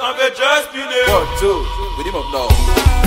m'en fait just spinner. 1, 2, with him up now.